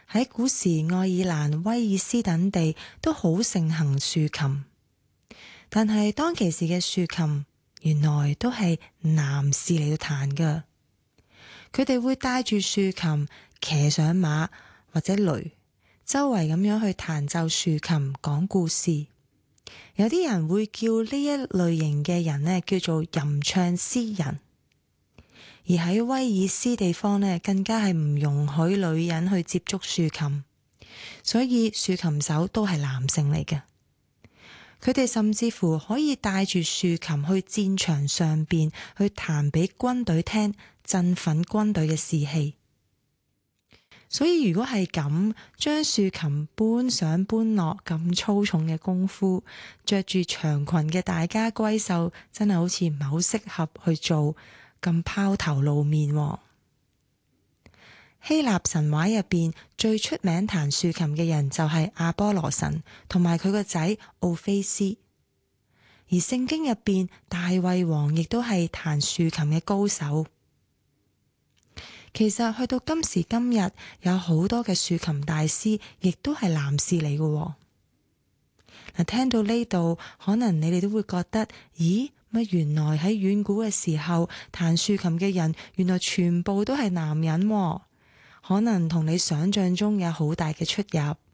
喺古時愛爾蘭、威爾斯等地都好盛行豎琴，但係當其時嘅豎琴原來都係男士嚟到彈㗎。佢哋會帶住豎琴，騎上馬或者驢，周圍咁樣去彈奏豎琴，講故事。有啲人會叫呢一類型嘅人呢叫做吟唱詩人。而喺威爾斯地方呢，更加係唔容許女人去接觸豎琴，所以豎琴手都係男性嚟嘅。佢哋甚至乎可以帶住豎琴去戰場上邊去彈俾軍隊聽，振奮軍隊嘅士氣。所以如果係咁，將豎琴搬上搬落咁粗重嘅功夫，着住長裙嘅大家閨秀，真係好似唔係好適合去做咁拋頭露面喎。希臘神話入邊最出名彈豎琴嘅人就係阿波羅神同埋佢個仔奧菲斯，而聖經入邊大衛王亦都係彈豎琴嘅高手。其實去到今時今日，有好多嘅豎琴大師亦都係男士嚟嘅喎。嗱，聽到呢度，可能你哋都會覺得，咦？乜原來喺遠古嘅時候彈豎琴嘅人，原來全部都係男人喎，可能同你想象中有好大嘅出入。